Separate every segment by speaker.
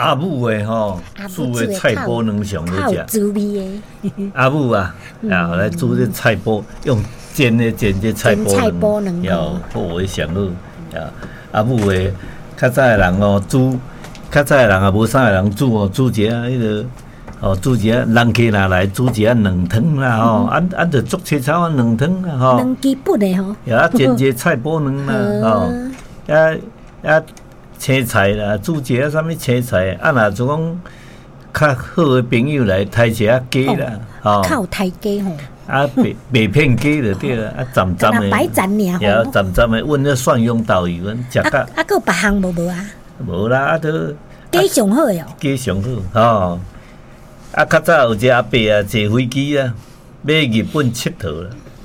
Speaker 1: 阿母的吼，煮的菜脯卵上好食，
Speaker 2: 滋味的。
Speaker 1: 阿母啊，来煮这菜脯，用煎这菜脯卵，要好的上好。阿母的，较早的人哦煮，较早的人也无啥个人煮哦，煮一下迄个。煮一下，人客拿来煮一下卵汤啦吼，就竹青草卵汤啦吼，
Speaker 2: 卵基本的吼，
Speaker 1: 煎一菜脯卵啦吼，青菜啦，煮一下啥物青菜，若就讲较好的朋友来抬一下鸡啦，
Speaker 2: 吼，靠抬鸡吼，
Speaker 1: 白片鸡就对啦，站的，
Speaker 2: 白斩尔吼，
Speaker 1: 站的，阮咧蒜蓉豆油，阮食甲，
Speaker 2: 佫别项无啊？
Speaker 1: 无啦，都
Speaker 2: 鸡上好哟，
Speaker 1: 鸡上好吼。较早有一个阿伯啊，坐飞机啊，要日本佚佗啦。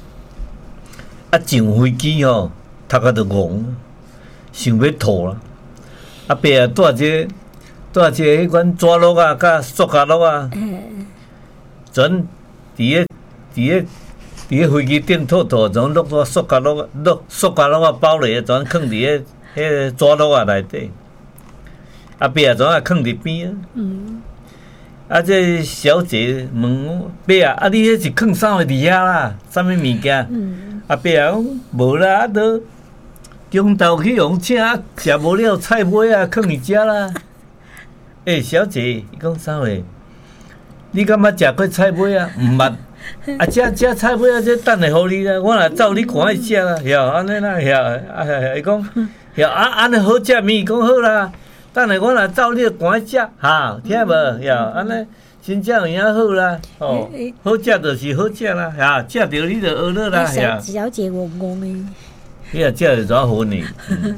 Speaker 1: 上飞机吼，头壳就戆，想要吐啦。阿伯啊，带一个迄款纸箩啊，甲塑胶箩啊，全伫个飞机顶吐，全落在塑胶箩啊包咧，全放伫个纸箩啊内底。阿伯啊，全啊放伫边啊。这小姐问伯啊，你迄是放啥物伫遐啦？啥物物件？伯啊讲无啦，都中昼去用请，食无了菜尾啊，放伫遮啦。小姐，伊讲啥话？你敢捌食过菜尾啊？毋捌。这菜尾啊，这等下互你啦，我若照你看去食啦，晓安尼啦，晓。伊讲晓安尼好食咪？伊讲好啦。等下我若照你赶去食，听无？晓安尼，真正有影好啦，好食就是好食啦，食着你就学了啦，
Speaker 2: 小姐我讲诶，
Speaker 1: 你若食着怎好呢？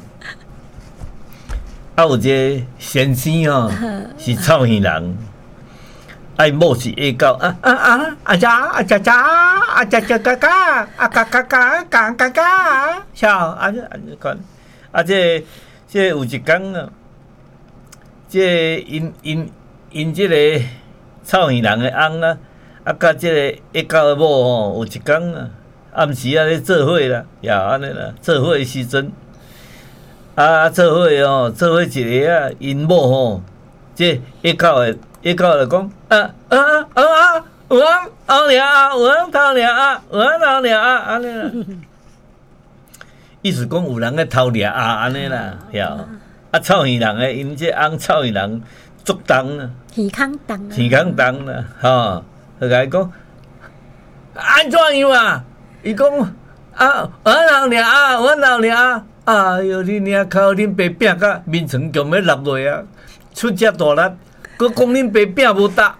Speaker 1: 有一个先生哦，是臭耳人，某是下狗嘎，晓这有一天啊。因这个臭耳人的翁啊，甲这个下狗的某吼，有一天啊，暗时啊咧做伙啦，安尼啦，做伙的时阵，做伙一个啊，因某吼，这下狗就讲，有翁头掠安尼啦，意思讲有人咧偷掠安尼啦，晓。臭耳人诶，因这翁臭耳人足重啊，
Speaker 2: 耳孔
Speaker 1: 重啦，吼，就甲伊讲安怎样啊？伊讲我老娘哎哟，你娘靠恁爸拼甲面床强要落落啊，出遮大力，佮讲恁爸拼无搭，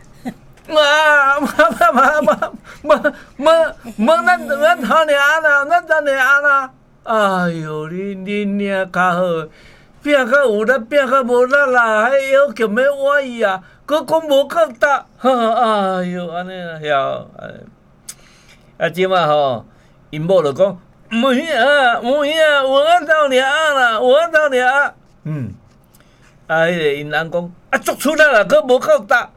Speaker 1: 咱好娘啦，咱啦，哎哟，你娘较好。拼较有力，拼较无力啦，迄要求要我伊啊，佮讲无够搭，哎哟，安尼啦，晓，即马吼，因某就讲，唔许啊，我到掠啦，迄个因翁讲，作出来啦，佮无够搭，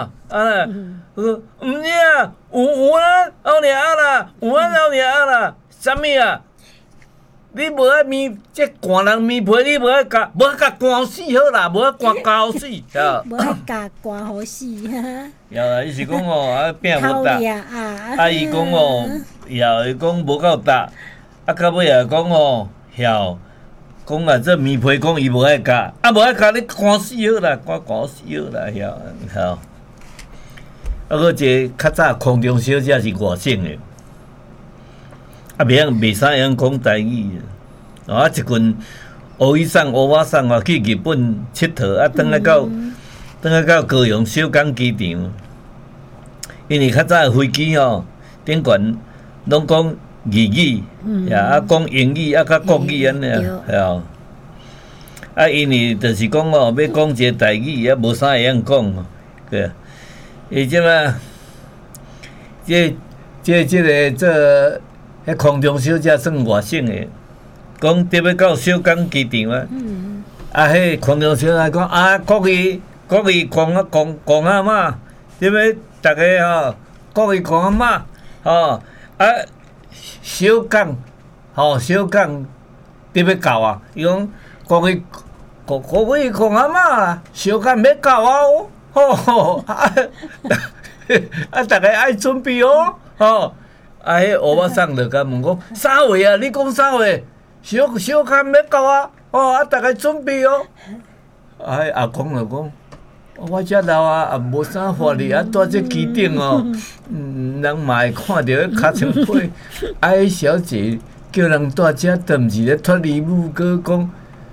Speaker 1: 唔是啊，有到掠啦，啥物啊？你无爱面，这寒人面皮，你无爱甲寒死好啦，无爱寒焦死，
Speaker 2: 无爱甲寒好死。
Speaker 1: 伊是讲吼，拼无搭，伊讲吼，伊讲无够搭，到尾也讲吼，讲这面皮讲伊无爱甲，无爱甲你寒死好啦，寒死好啦，晓。个一个较早空中小姐是外省的。袂使用讲台语，一群乌衣裳、乌瓦裳去日本佚佗，转来到高雄小港机场，因为较早的飞机吼，顶悬拢讲日语，讲英语，甲国语安尼啊，因为就是讲要讲一个台语，无啥会晓讲，对，即摆这。迄空中小姐算外省的，讲伫要到小港机场啊。迄空中小姐讲国语讲啊嘛，伫要大家吼国语讲啊嘛，小港伫要到啊，伊讲国语各位讲阿嬷啦，小干要到啊哦，大家爱准备哦，迄欧巴桑就甲问讲啥话啊？你讲啥话？小干要到啊，大家准备哦。阿公就讲。我遮老也无啥法力，住这机顶哦，人嘛会看到迄尻川皮。迄小姐叫人住遮，都毋是咧脱离母哥讲，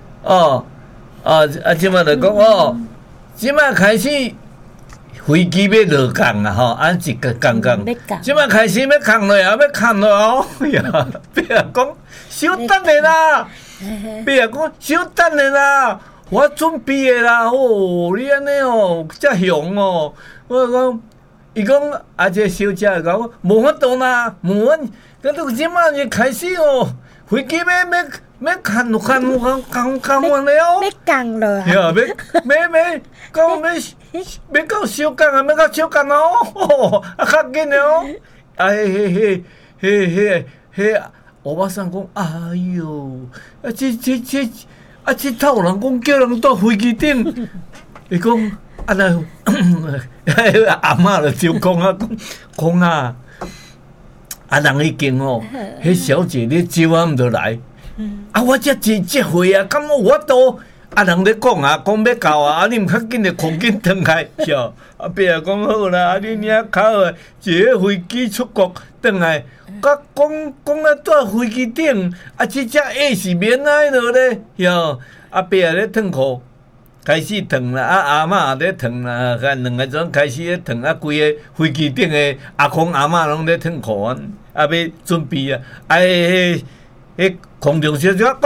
Speaker 1: 即摆就讲即摆开始飞机要落降啊一个降，即摆开始要降落要降落哦，别讲小等下啦，别讲小等下啦。我准备的啦，你安尼遮凶我讲，伊讲这小姐讲无法度啦，无法，你即马就开始飞机要降完了
Speaker 2: 要降了啊！
Speaker 1: 要到小降啊，要到小降哦，较紧的哦，嘿，我马上讲，哎哟，这套有人讲叫人到飞机顶，伊讲那阿嬷就讲啊，人已经迄小姐你招啊毋得来，我这会啊，敢有法度？人咧讲要到啊，你毋较紧就赶紧转开，笑。伯讲好啦，你领口啊，坐飞机出国转来。甲讲到飞机顶，这只舳是免来落咧，伯咧烫裤，开始烫啦，阿嬷咧烫啦，两个钟开始咧烫，规个飞机顶的阿公阿嬷拢咧烫裤要准备啊，迄空中小姐讲，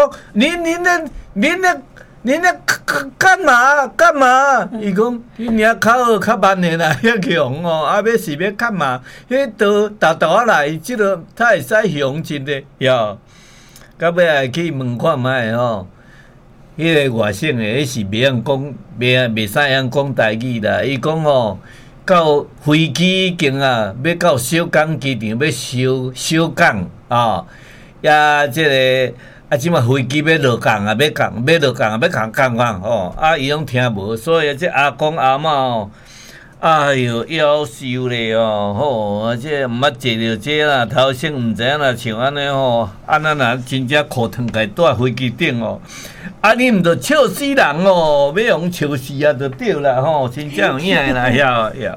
Speaker 1: 恁咧干嘛？伊讲你领口较慢的啦，遐强要是要干嘛？迄倒来，即落他会使雄真的，到尾来去问看卖迄个外省的，迄是袂晓讲，袂使晓讲台语啦。伊讲到飞机已经要到小港机场要小港即个。即马飞机要落降啊，要降伊拢听无，所以这阿公阿嬷哎哟，夭寿咧这毋捌坐着这啦，头先毋知影啦，像安尼安那若真正裤脱开住飞机顶你毋着笑死人要用笑死啊，就对啦真正有影啦，晓。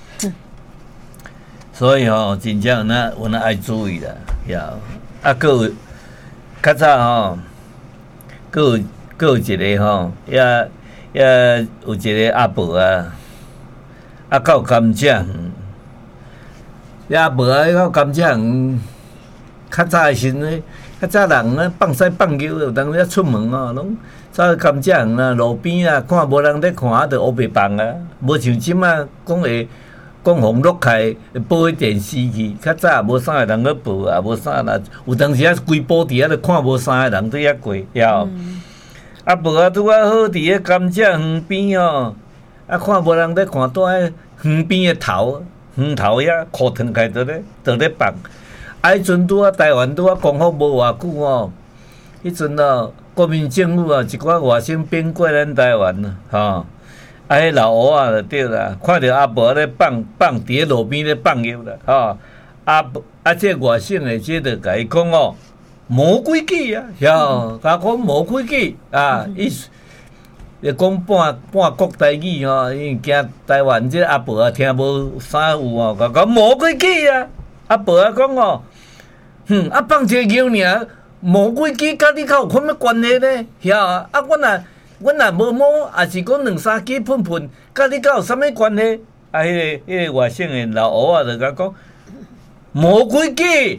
Speaker 1: 所以真正有那爱注意啦，有。较早佫有一个也有一个阿婆到甘蔗园，阿婆到甘蔗园，较早的时阵，较早人放屎放尿，有当时出门拢走去甘蔗园路边看无人咧看，就乌白放无像即马讲会。讲红落开，报迄电视去。较早也无啥个人去报，也无啥啦。有当时规报伫就看无啥个人伫遐过，报拄好伫迄甘蔗园边看无人咧看，住喺园边个园头遐裤脱开倒咧放。迄阵拄台湾拄光复无偌久迄阵国民政府一寡外省编过咱台湾迄老乌就对啦，看到阿婆咧放伫咧路边咧放尿啦，这外省的这就甲伊讲无规矩甲讲无规矩意思讲半国台语因惊台湾这阿婆听无啥有甲讲无规矩阿婆讲放一个尿尔，无规矩，甲你有啥物关系呢？阮若无摸，也是讲两三支喷，甲你有啥物关系？迄个外省的老乌就甲讲无规矩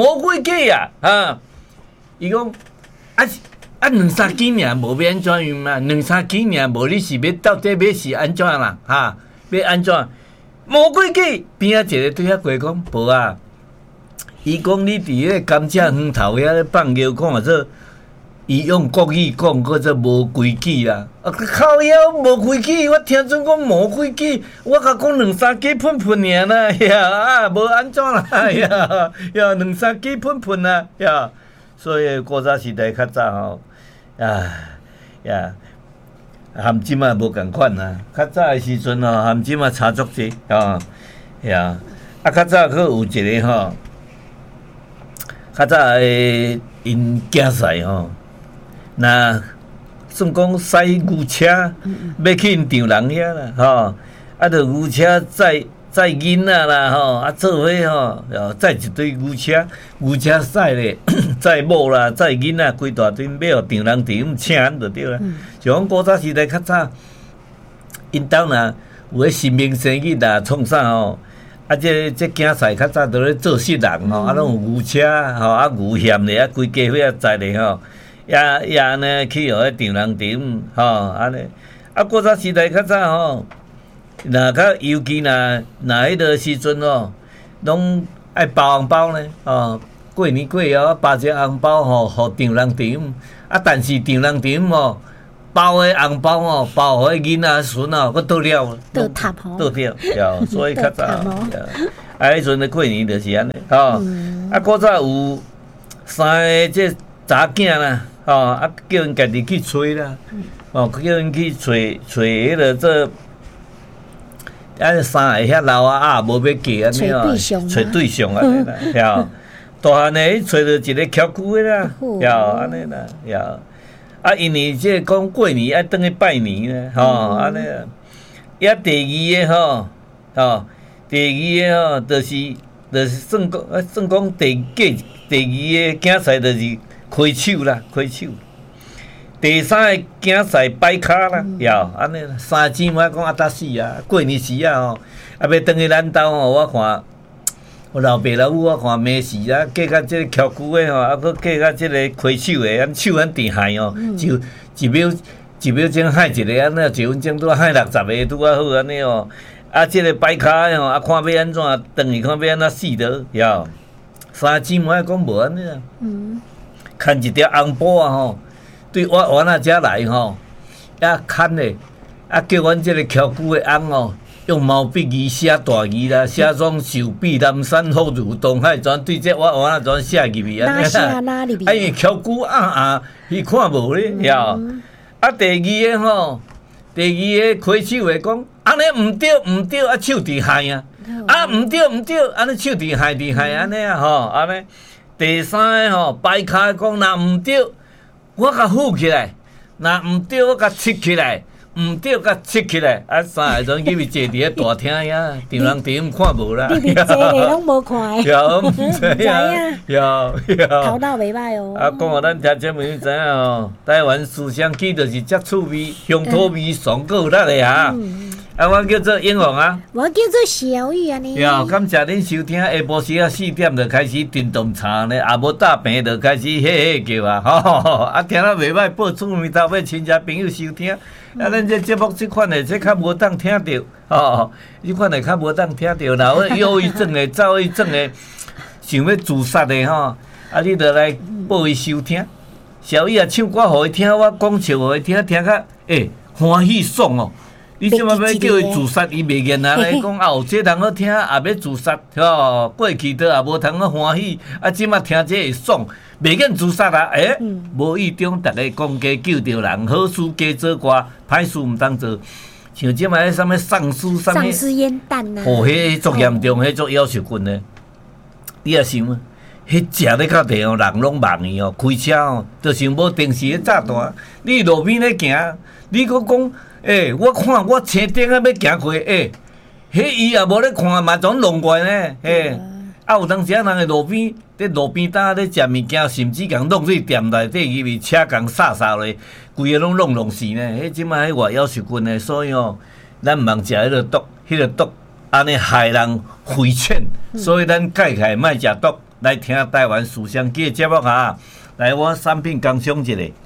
Speaker 1: 伊讲两三支尔，无要安怎样嘛？两三支尔，无你是要到底要是安怎啦？要安怎？无规矩，边一个对遐过讲无伊讲你伫迄个甘蔗园头遐咧放尿，看做。伊用国语讲，叫做无规矩啦。靠腰无规矩，我听准讲无规矩，我甲讲两三支喷尔啦，无安怎啦，两三支喷啦，所以古早时代较早含即嘛无共款啊。较早诶时阵吼，含即嘛差足济啊，呀，啊较早佫有一个吼，较早诶因竞赛吼，那算讲驶牛车要去因丈人遐啦，吼，啊，着牛车载囡仔啦，吼，啊，做伙吼，载一堆牛车驶咧，载某啦，载囡仔，规大堆要互丈人伫请就对啦。像讲古早时代较早，因兜若有迄新明生意啦，创啥吼，啊，这竞赛较早都咧做熟人吼，啊，拢有牛车吼，啊，牛险咧，啊，规家伙啊载咧吼，也安尼去互迄丈人伫吼，安尼，啊，古早时代较早吼。若较尤其若迄个时阵哦，拢爱包红包呢哦，过年过后啊包一个红包吼，互丈人伫啊，但是丈人伫哦，包诶红包哦，包互迄囡仔孙哦，佫倒了，
Speaker 2: 倒塌吼，
Speaker 1: 倒掉，对，所以较早，啊，迄阵咧过年就是安尼吼，啊，古早有3个这查囝啦，吼，啊，叫因家己去找啦，哦，叫因去找迄个这。啊，衫会遐老啊，无要嫁安尼哦，找对象安尼啦，晓。大汉诶，找着一个翘久诶啦，晓安尼啦，晓。啊，因为即讲过年爱转去拜年咧，吼，安尼啦。也第二个吼，吼，第二个吼，就是算讲第二个竞赛就是开手啦，开手。第三个竞赛摆卡啦，晓安尼啦，3钱我讲啊搭死啊！过年时啊吼，啊要转去咱兜吼，我看我老爸老母我看美时啊，嫁到即个翘久诶吼，啊佫嫁到即个开手诶，安手安地害哦，就一秒钟害一个，安尼1分钟拄啊害60个拄啊好安尼哦。啊，即个摆卡诶吼，啊看要安怎转去，看要安怎死倒，晓3钱我讲无安尼啊，牵一条红布啊吼。对我那遮来吼，也牵咧，啊叫阮即个翘久的翁哦，用毛笔字写大字啦，写种寿比南山好如东海，全对这我那全写入去安尼啦。啊，因为翘久伊看无咧，晓。啊，第二个吼，开手的讲，安尼毋对，啊手伫害啊，啊毋对，安尼手伫害安尼啊吼，安尼。第三个吼，摆卡讲若毋对。我甲扶起来，若毋对我甲切起来，毋对甲切起来，啊3个人入去坐伫咧大厅遐，丈人伫看无啦。
Speaker 2: 你伫坐咧拢无看
Speaker 1: 有毋知影？有。
Speaker 2: 头脑袂歹哦。
Speaker 1: 啊，讲互咱听节目你知影哦，台湾思想起就是遮趣味，乡土味上够有力的哈。啊，我叫做英皇啊，
Speaker 2: 我叫做小玉安尼。
Speaker 1: 哟，感谢恁收听，下晡时啊4点就开始叮咚茶呢，也无大病就开始嘿叫啊，吼，啊听了袂歹，报厝面头要亲戚朋友收听，啊，咱这节目这款的，这较无当听到，吼，这款的较无当听到，然后忧郁症的、躁郁症的，想要自杀的吼，啊，你着来报伊收听。小玉啊，唱歌互伊听，我讲笑互伊听，听较欢喜爽哦。你即摆要叫伊自杀，伊袂愿啊！来讲哦，这通好听，也要自杀，吼，过去都也无通好欢喜，啊，即摆听这会爽，袂愿自杀啊！无意中逐个公家救着人，好事加做寡，歹事毋当做。像即摆迄啥物丧尸，啥物
Speaker 2: 丧尸烟弹啊！
Speaker 1: 哦，迄足严重，迄足夭寿棍呢。你也想啊，迄食咧到地哦，人拢忙伊哦，开车哦，就想无定时咧炸弹。你路边咧行，你佫讲。我看我车顶啊要行过，迄伊也无咧看，嘛总弄过呢，啊有当时啊人个路边摊咧食物件，甚至共弄入店内底入去，车共扫咧，规个拢弄死呢。迄即摆迄外夭寿菌呢，所以哦，咱毋通食迄个毒，安尼害人肺喘，所以咱改开莫食毒，来听台湾思想记节目哈。来，我产品工商一下。